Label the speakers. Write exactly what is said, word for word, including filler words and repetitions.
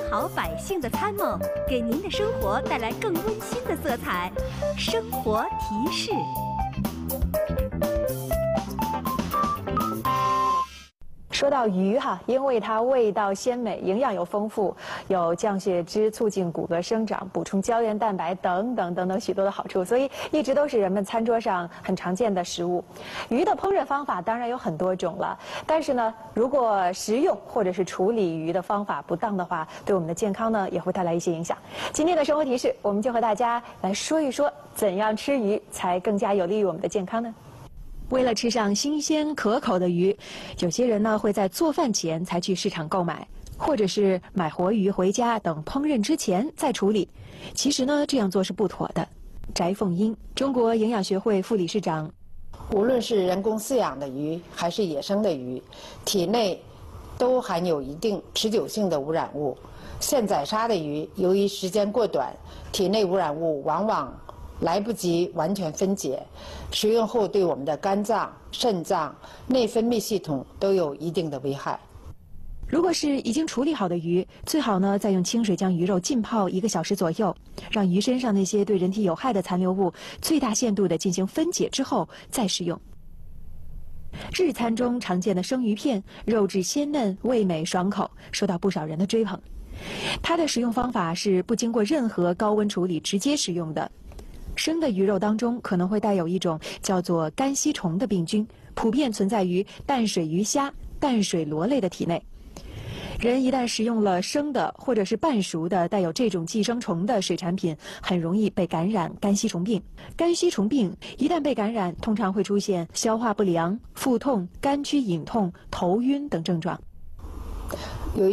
Speaker 1: 好百姓的参谋，给您的生活带来更温馨的色彩。生活提示。
Speaker 2: 说到鱼哈，因为它味道鲜美，营养又丰富，有降血脂、促进骨骼生长、补充胶原蛋白等等等等许多的好处，所以一直都是人们餐桌上很常见的食物。鱼的烹饪方法当然有很多种了，但是呢，如果食用或者是处理鱼的方法不当的话，对我们的健康呢也会带来一些影响。今天的生活提示，我们就和大家来说一说，怎样吃鱼才更加有利于我们的健康呢？为了吃上新鲜可口的鱼，有些人呢会在做饭前才去市场购买，或者是买活鱼回家，等烹饪之前再处理。其实呢，这样做是不妥的。翟凤英，中国营养学会副理事长。
Speaker 3: 无论是人工饲养的鱼还是野生的鱼，体内都含有一定持久性的污染物。现宰杀的鱼，由于时间过短，体内污染物往往来不及完全分解，食用后对我们的肝脏、肾脏、内分泌系统都有一定的危害。
Speaker 2: 如果是已经处理好的鱼，最好呢再用清水将鱼肉浸泡一个小时左右，让鱼身上那些对人体有害的残留物最大限度地进行分解之后再食用。日餐中常见的生鱼片，肉质鲜嫩、味美爽口，受到不少人的追捧。它的食用方法是不经过任何高温处理直接食用的。生的鱼肉当中可能会带有一种叫做肝吸虫的病菌，普遍存在于淡水鱼虾、淡水螺类的体内。人一旦食用了生的或者是半熟的带有这种寄生虫的水产品，很容易被感染肝吸虫病。肝吸虫病一旦被感染，通常会出现消化不良、腹痛、肝区隐痛、头晕等症状。